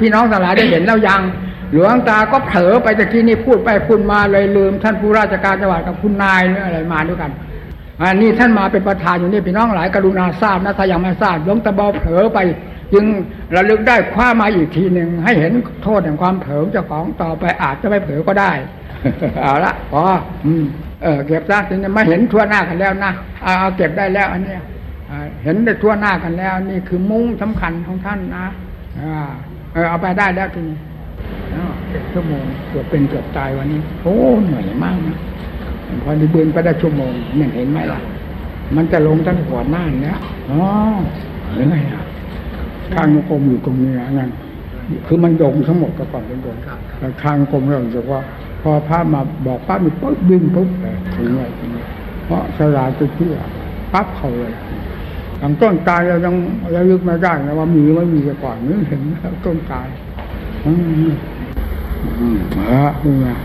พี่น้องทั้งหลายได้เห็นแล้วยังหลวงตาก็เผลอไปตะกี้นี่พูดไปพูดมาเลยลืมท่านผู้ราชการจังหวัดกับคุณนายหรืออะไรมาด้วยกันนี่ท่านมาเป็นประธานอยู่นี่พี่น้องหลายกรุณาทราบนะถ้ายังไม่ทราบหลวงตาเบาเผลอไปจึงระลึกได้คว้ามาอีกทีหนึ่งให้เห็นโทษแห่งความเผลอเจ้าของต่อไปอาจจะไม่เผลอก็ได้ เอาละพอเก็บซะทีนี้มาเห็นทั่วหน้ากันแล้วนะเอาเก็บได้แล้วอันนี้เห็นได้ทั่วหน้ากันแล้วนี่คือมุ้งสำคัญของท่านนะเอาไปได้แล้วทีนี้ชั่วโมงเกือบเป็นเกือบตายวันนี้โอ้เหนื่อยมากนะพอดีเดินไปได้ชั่วโมงเนี่ยเห็นไหมล่ะมันจะลงตั้งหัวหน้าแล้วเหนื่อยข้างกลมอยู่ตรงนี้นั่นคือมันโยงทั้งหมดก็ก่อนเป็นโยงแต่ข้างกลมเราจะว่าพอพระมาบอกปั๊บมีปุ๊บดึงปุ๊บเลยถึงเลยเพราะสลาจะเชื่อปั๊บเขาเลยทางต้นตายเรายังระลึกไม่ได้นะว่ามีไม่มีก่อนนึกเห็นต้นตายนี่ไง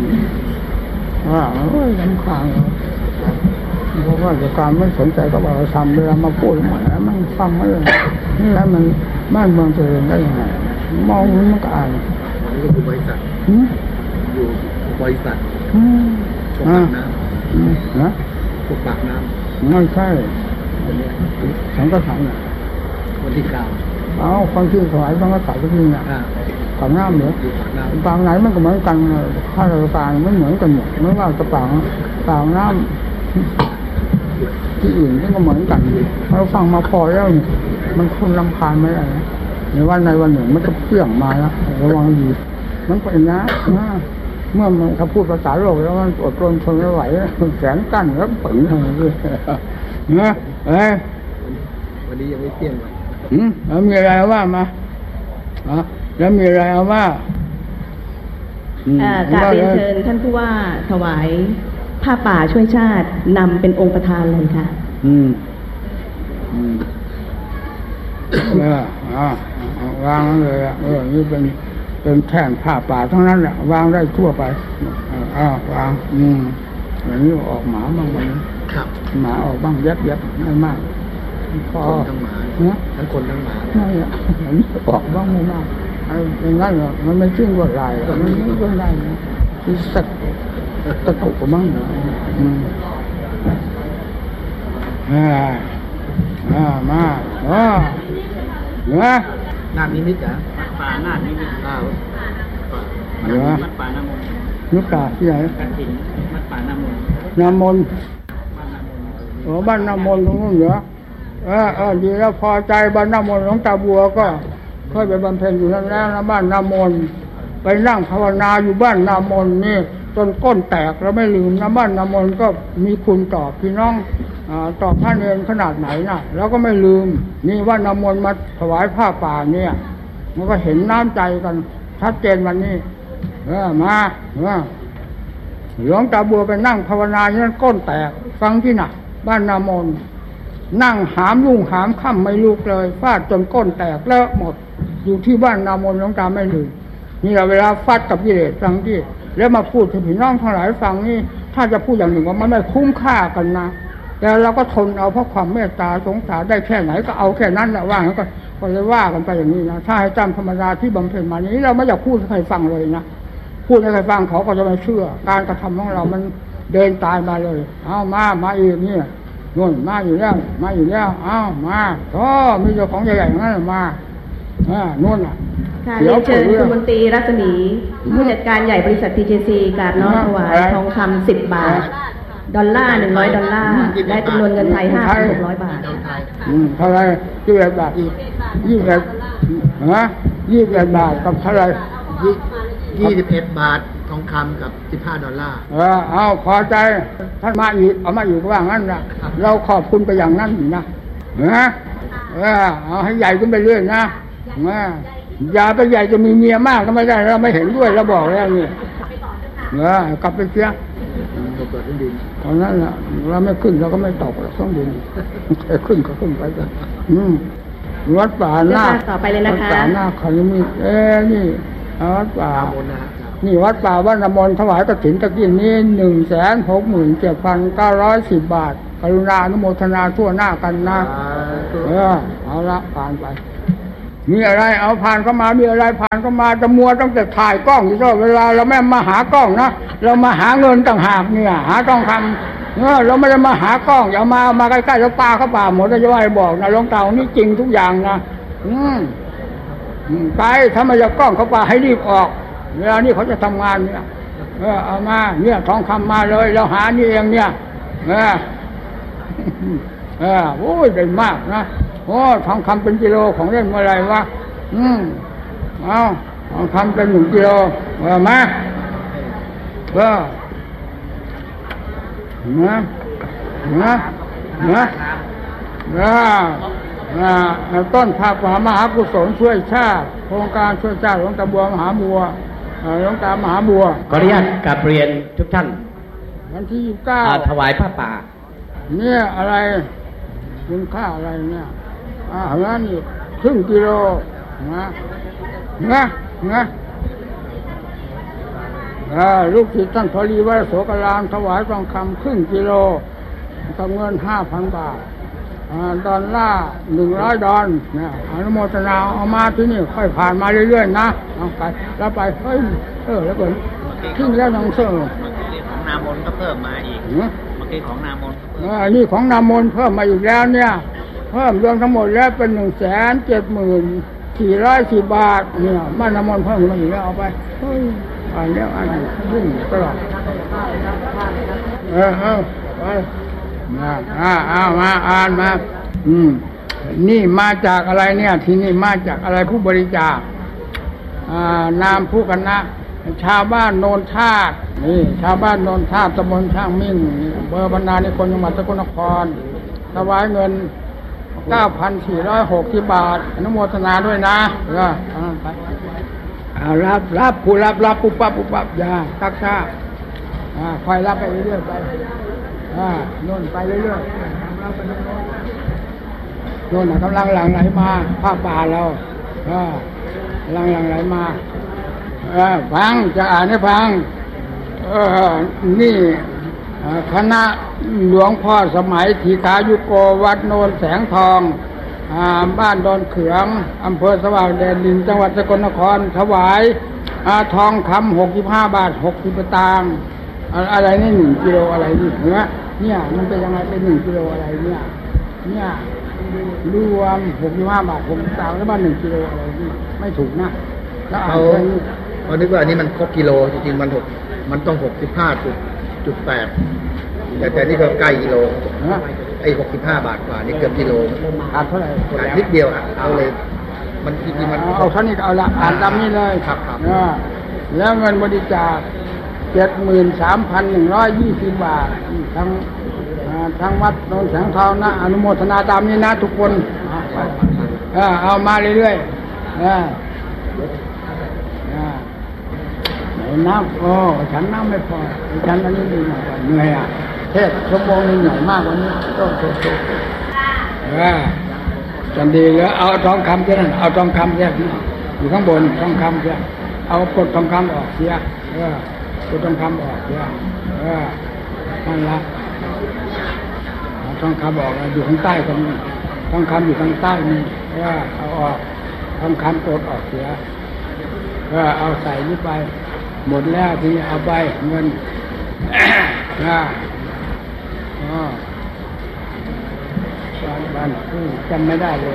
ลำคาญเพราะว่าการไม่สนใจกับเราทำเวลามาพูดเหมือนมันฟังไม่ได้นี่แล้วมันบ้านเมืองตัวเองได้ยังไงมองมันก็อ่านอยู่บริษัทอยู่บริษัทปกปากน้ำนะปกปากน้ำไม่ใช่สังฆทานวันที่9 ความชื่อถวายสังฆทานทุกทีน่ะปากน้ำเหรอปากไหนมันก็เหมือนกันข้าราชการไม่เหมือนกันหมดไม่ว่าจะปากน้ำที่อื่นก็เหมือนกันเราฟังมาพอแล้วมันคนรำคาญไม่ได้นะในวันหนึ่งมันจะเปรี้ยงมาแล้วระวังดีมันเป็นนะเมื่อมันเขาพูดภาษาโลกแล้วมันอดทนทนไม่ไหวมันแสนกั้นแล้วปึ๋งอะไรด้วยนะวันนี้ยังไม่เปรี้ยงเลยแล้วมีอะไรว่ามาแล้วมีอะไรเอาว่ากราบเรียนเชิญท่านผู้ว่าถวายผ้าป่าช่วยชาตินำเป็นองค์ประธานเลยค่ะวางเลยนี่เป็นแท่นผ้าป่าทั้งนั้นแหละวางได้ทั่วไปวางอย่างนี้ออกหมาบ้างวันนี้หมาออกบ้างยับไม่มากพอทั้งหมาทั้งคนทั้งหมาออกบ้างไม่มากอย่างนั้นเหรอมันไม่ชิ้นกว่าลายมันไม่ก็ได้ที่สักตะตุกบ้างนะมาน้ำนิดจ้ะป่าน้ำนิดมัดป่าน้ำมนต์นึกป่าที่ไหนมัดป่าน้ำมนต์บ้านน้ำมนต์ตรงนู้นเหรอดีแล้วพอใจบ้านน้ำมนต์ของตาบัวก็เคยไปบำเพ็ญอยู่นั่นแล้วนะบ้านน้ำมนต์ไปนั่งภาวนาอยู่บ้านน้ำมนต์นี่จนก้นแตกแล้วไม่ลืมนะบ้านน้ำมนต์ก็มีคุณต่อพี่น้องต่อพระเนรขนาดไหนนะแล้วก็ไม่ลืมนี่ว่าน้ำมนต์มาถวายผ้าป่าเนี่ยมันก็เห็นน้ำใจกันชัดเจนวันนี้มาหลวงตาบัวไปนั่งภาวนาอยู่นั่นก้นแตกฟังที่น่ะบ้านน้ำมนต์นั่งหามลุ่งหามค่ำไม่ลุกเลยฟาดจนก้นแตกแล้วหมดอยู่ที่บ้านน้ำมนต์หลวงตาไม่ลืมนี่เวลาฟาดกับกิเลสฟังที่แล้วมาพูดถึงพี่น้องทั้งหลายฟังนี่ถ้าจะพูดอย่างหนึ่งว่ามันไม่คุ้มค่ากันนะแต่เราก็ทนเอาเพราะความเมตตาสงสารได้แค่ไหนก็เอาแค่นั้นแหละว่าก็เลยว่ากันไปอย่างนี้นะถ้าให้จำธรรมดาที่บำเพ็ญมานี้เราไม่อยากพูดให้ใครฟังเลยนะพูดให้ใครฟังเขาก็จะไม่เชื่อการกระทำของเรามันเดินตายมาเลยเอามาอีกนี่นู่นมาอยู่แล้วมามีเจ้าของใหญ่ๆนั่นมานู่นค่ะเรียนเชิญคุณมนตรีรัศมีผู้จัดการใหญ่บริษัท TJC กราบน้อมถวายทองคำ10 บาท$100ได้จำนวนเงินไทย5,600 บาทเท่าไร21 บาท21 บาทกับเท่าไร 21 บาททองคำกับ$15 เอาพอใจท่านมาอีกเอามาอยู่ก็ว่างั้นนะเราขอบคุณไปอย่างนั้นนะเอาให้ใหญ่ขึ้นไปเรื่อยนะอย่าไปใหญ่จะมีเมียมากก็ไม่ได้เราไม่เห็นด้วยเราบอกแล้วนี่กลับไปเสียตอนนั้นเราไม่ขึ้นเราก็ไม่ตกเราต้องดินแค่ขึ้นก็ขึ้นไปกันวัดป่าหน้าต่อไปเลยนะคะวัดป่าหน้าคาริมีนี่วัดป่านี่วัดป่าบ้านน้ำมนต์ถวายกฐินตะกี้นี้167,910 บาทกรุณาอนุโมทนาทั่วหน้ากันนะเอาละผ่านไปมีอะไรเอาผ่านเข้ามามีอะไรผ่านเข้ามาจะมัวต้องแต่ถ่ายกล้องอยู่ตลอดเวลาเราไม่มาหากล้องนะเรามาหาเงินต่างหากเนี่ยหาทองคำเราไม่ได้มาหากล้องอย่ามาใกล้ๆแล้วปลาเข้าป่าหมดจะว่าบอกนะหลวงตานี่จริงทุกอย่างนะไปถ้าไม่จะกล้องเข้าป่าให้รีบออกเวลานี้เขาจะทำงานเนี่ยเอามาเนี่ยทองคำมาเลยเราหานี่เองเนี่ยโอ้ยได้มากนะโอ้ทองคำเป็นกิโลของเล่นเมื่อไรวะเอาทองคำเป็น1 กิโลมาต้นภาพมหากุศลช่วยชาติโครงการช่วยชาติหลวงตาบัวมหาบัวหลวงตามหาบัวขออนุญาตกราบเรียนทุกท่านวันที่29 ถวายผ้าป่าเนี่ยอะไรคุณค่าอะไรเนี่ยงั้นนี่ครึ่งกิโลนะลูกศิษย์ท่านพลีวัดโสกรามถวายทองคำครึ่งกิโลกับเงิน 5,000 บาทดอลลาร์100 ดอลเนี่ยอนุโมทนาเอามาที่นี่ค่อยผ่านมาเรื่อยๆนะเอาไปแล้วไปแล้วเกินทิ้งแล้วยังเสริมของนามนก็เพิ่มมาอีกเมื่อกี้ของนามนนี่ของนามนเพิ่มมาอีกแล้วเนี่ยเพิ่มรวมทั้งหมดแล้วเป็น174,410 บาทเนี่ยบ้านนามนเพิ่มมาอีกแล้วเอาไปอ่านแล้วอ่านยิ่งตลอดไปมาอ่านมานี่มาจากอะไรเนี่ยที่นี่มาจากอะไรผู้บริจาคนามผู้คณะชาวบ้านโนนธาตุนี่ชาวบ้านโนนธาตุตำบลช่างมิ่งเบอร์บรรณานิคมจังหวัดสกลนครถวายเงิน 9,460 บาทอนุโมทนาด้วยนะรับผู้รับปุ๊บปั๊บอย่าตักช้าคอยรับไปเรื่อยๆไปโน่นไปเรื่อยๆโน่นกำลังหลั่งไหลมาผ้าป่าเรากำลังหลั่งไหลมาฟังจะอ่านให้ฟังนี่คณะหลวงพ่อสมัยทีฆายุโกวัดโนนแสงทองบ้านดอนเขืองอำเภอสว่างแดนดินจังหวัดสกลนครถวายทองคำ65 บาท 60 สตางค์อะไรนี่1 กิโลอะไรนี่เนี่ยมันเป็นยังไงเป็น1 กิโลอะไรเนี่ยรวม65 บาท 60 สตางค์แล้วบ้าน1 กิโลอะไรนี่ไม่ถูกนะแล้วเขานึกว่าอันนี้มันครบกิโลจริงๆมันต้อง65.8แต่นี่ก็ใกล้กิโลไอ้65 บาทกว่านี่เกือบกิโลขาดเท่าไหร่ขาดนิดเดียวเอาเลยมันจริงๆมันเอาเท่านี้เอาละอ่านตามนี้เลยครับแล้วเงินบริจาค 73,120 บาททั้งวัดโนนแสงทองนะอนุโมทนาตามนี้นะทุกคนเอามาเรื่อยๆน้ำฉันน้ำไม่พอฉันอันนี้ดีหน่อยเหนื่อยเทศชั่วโมงนึงใหญ่มากกว่านี้ต้องโตจันดีแล้วเอาทองคำเท่านั้นเอาทองคำแยกอยู่ข้างบนทองคำเสียเอากดทองคำออกเสียกดทองคำออกเสียนั่นละเอาทองคำออกอยู่ข้างใต้ตรงนี้ทองคำอยู่ข้างใต้นี่เอาออกทองคำกดออกเสียเอาใส่นี่ไปหมดแล้วทีนี้เอาไปเงินบ้านจำไม่ได้เลย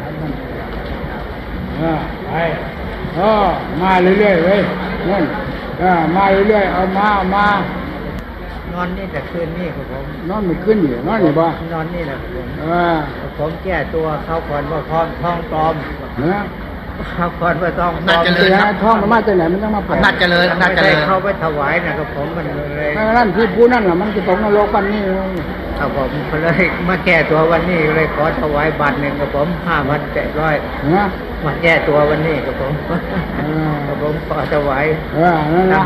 ไปมาเรื่อยๆเว้ยเงินมาเรื่อยๆเอามานอนนี่แต่คืนนี่ครับผมนอนไม่ขึ้นอยู่นอนอยู่บ้านนอนนี่แหละผมแก้ตัวเขาก่อนว่าท้องปลอมเขาก่อนว่าต้องน่าจะเลยท้องมันมาจากไหนมันต้องมาน่าจะเลยเขาไปถวายนะครับผมมันเลยนั่นที่ผู้นั่นน่ะมันจะตกนรกกันนี่ครับผมเลยมาแก้ตัววันนี้เลยขอถวายบาท1ครับผม5,700มาแก้ตัววันนี้ครับผมครับผมขอถวายนั่นละ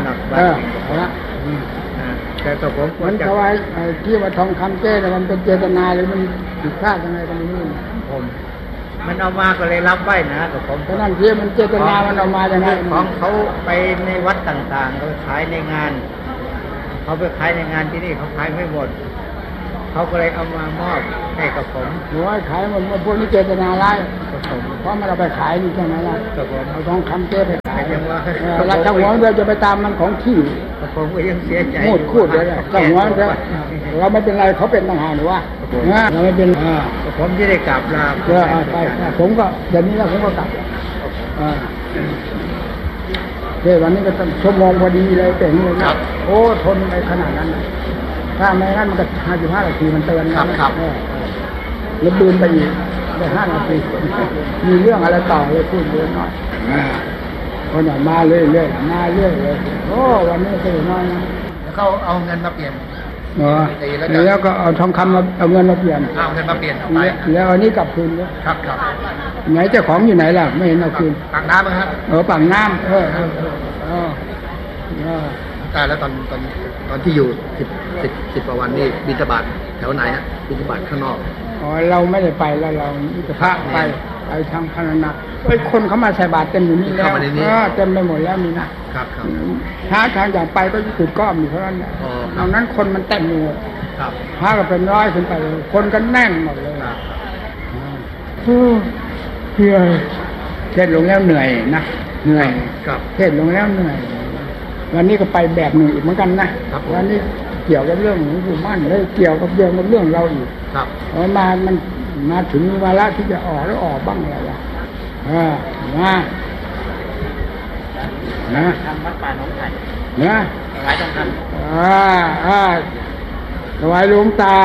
แต่กับผมมันถวายที่ว่าทองคำแก้แต่มันเป็นเจตนาหรือมันผิดพลาดยังไงก็ไม่รู้ผมมันเอามาก็เลยรับไว้นะครับผมเพราะนั่นที่มันเจตนามันเอามาอย่างไรของเขาไปในวัดต่างๆเขาขายในงานเขาไปขายในงานที่นี่เขาขายไม่หมดเขาก็เลยเอามามอบให้กับผมหรือว่าขายมันพวกนี้เจตนาร้ายกับผมเพราะมันเอาไปขายนี่ใช่ไหมล่ะกับผมเอาทองคำเจ๊ไปขายยังว่าเราถ้าหัวเราจะไปตามมันของที่กับผมก็ยังเสียใจพูดเลยถ้าหัวเราไม่เป็นไรเขาเป็นต่างหากหรือว่าเราไม่เป็นกับผมที่ได้กราบลาไปผมก็เดี๋ยวนี้แล้วผมก็กลับเดี๋ยววันนี้ก็ชั่วโมงพอดีเลยเต็มเลยโอ้ทนไปขนาดนั้นถ้าไม่งั้นมันก็55 นาทีมันเตือนนะครับแล้วบืนไปอีกได้5 นาทีมีเรื่องอะไรต่อเลยพูดเยอะหน่อยคนมาเรื่อยๆมาเรื่อยเลยโอ้วันนี้ตื่นน้อยนะแล้วเขาเอาเงินมาเปลี่ยนแล้วก็เอาทองคำมาเอาเงินมาเปลี่ยนเอาเงินมาเปลี่ยนเอาไปแล้วอันนี้กลับคืนเลยครับไหนเจ้าของอยู่ไหนล่ะไม่เห็นเอาคืนปากน้ำนะครับปากน้ำแต่แล้วตอนที่อยู่10 กว่าวันนี่บิณฑบาตแถวไหนฮะบิณฑบาตข้างนอกเราไม่ได้ไปแล้วเราอิทธิพระไปทางพนันนะคนเขามาใส่บาตรเต็มอยู่นี่แล้วเต็มไปหมดแล้วมีนะครับถ้าทางอยากไปก็จุดก้อมอยู่เท่านั้นดังนั้นคนมันเต็มอยู่พระก็เป็นร้อยขึ้นไปคนก็แน่นหมดเลยเพื่อเทศลงแล้วเหนื่อยนะเหนื่อยเทศลงแล้วเหนื่อยวันนี้ก็ไปแบบหนึ่งอีกเหมือนกันนะวันนี้เกี่ยวกับเรื่องของผู้มั่นแล้วเกี่ยวกับเรื่องเราอีกมันมาถึงวาระที่จะออกแล้วออกบ้างอะไรล่ะนะทำวัดป่าหนองไผ่นะถวายทองคำถวายหลวงตา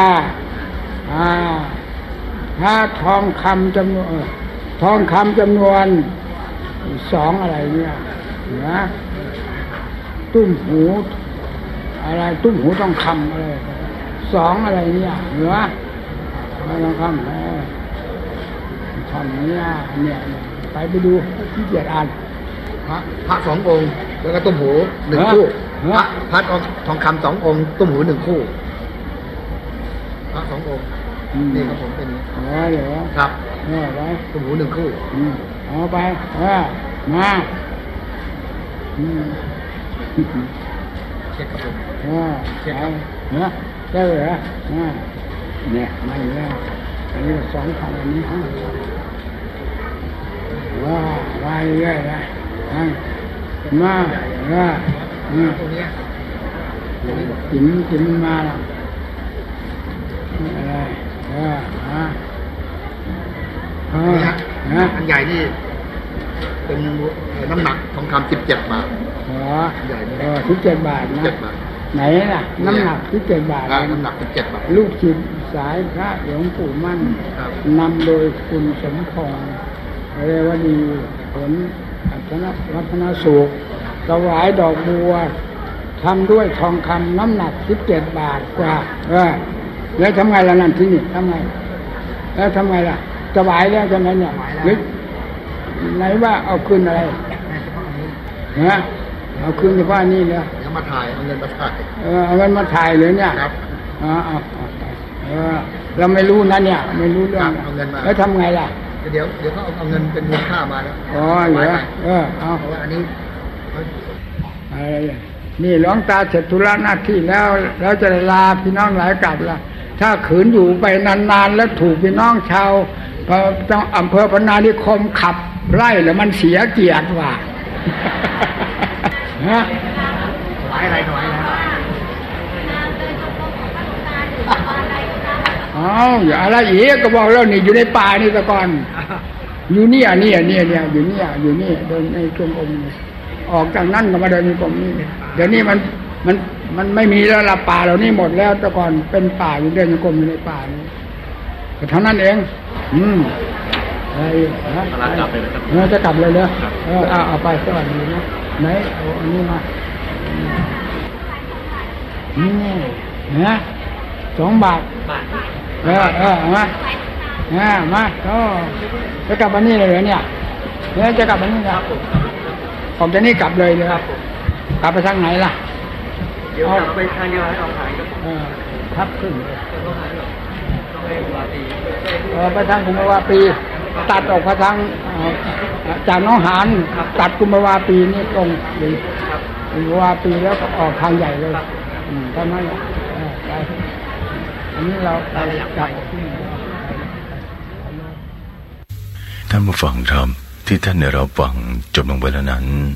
ถ้าทองคำจำนวน2อะไรเนี่ยนะตุ้มหูอะไรตุ้มหูทองคำอะไร2อะไรเนี่ยเหรอทองคำเนี่ยไปดูที่เกียรติอ่านพระ2 องค์แล้วก็ตุ้มหู1 คู่พระทองคำ2 องค์ตุ้มหู1 คู่พระ2 องค์นี่ครับผมเป็นเดี๋ยวครับไปตุ้มหู1 คู่เอาไปมาเช็คครับผมเช็คครับได้เหรอเนี่ยมาอีกแล้วอันนี้2,000อันนี้ไปเรื่อยนะมาตรงนี้จิ้มมาแล้วอะไรอันใหญ่นี่เป็นน้ำหนักทองคำ17 บาทใหญ่ 17 บาทนะไหนล่ะน้ำหนัก17 บาทน้ำหนัก17 บาทลูกศิษย์สายพระหลวงปู่มั่นนำโดยคุณสมพงษ์เรวดีผลวัฒนสุขถวายดอกบัวทำด้วยทองคำน้ำหนัก17 บาทกว่าแล้วทำไงล่ะนั่นที่นี่ทำไงแล้วทำไงล่ะถวายแล้วจะไงเนี่ยหรือไหนว่าเอาคืนอะไรเอาคืนเฉพาะนี่เลยเอามาถ่ายเอาเงินมาถ่ายเอาเงินมาถ่ายเลยเนี่ยครับเราไม่รู้นะเนี่ยไม่รู้เรื่องแล้วทำไงล่ะเดี๋ยวเขาเอาเงินเป็นมูลค่ามาแล้วเหรอเอาเพราะว่าอันนี้อะไรนี่หลวงตาเสร็จธุระหน้าที่แล้วจะลาพี่น้องหลายกลับละถ้าขืนอยู่ไปนานๆแล้วถูกพี่น้องชาวอำเภอพนานิคมขับไล่แล้วมันเสียเกียรติว่ะถวายอะไรอย่าอะไรอีกก็บอกแล้วนี่อยู่ในป่านี่ตะกอนอยู่เนี่ยอยู่นี่เดินในจงกรมออกจากนั่นก็มาเดินในกรมนี่เดี๋ยวนี้มันไม่มีแล้วละป่าเหล่านี้หมดแล้วแต่ก่อนเป็นป่าอยู่เดินในกรมอยู่ในป่านี่เท่านั้นเองอะไรนะกลับเลยจะกลับเลยเนอะเอาไปสวัสดีนะไหนเอาอันนี้มานะ2 บาทมาจะกลับวันนี้เลยเหรอเนี่ยจะกลับวันนี้นะครับผมจะนี่กลับเลยครับกลับไปทางไหนล่ะเดี๋ยวกลับไปทางเดียวให้เอาหายครับขึ้นไปทางกุมภาวะปีตัดออกไปทางจากน้องหานตัดกุมภาวะปีนี่ตรงเลยกุมภาวะปีแล้วก็ออกทางใหญ่เลยเท่านั้นอันนี้เราไปจับท่านผู้ฟังครับที่ท่านได้รับฟังจบลงไปแล้วนั้น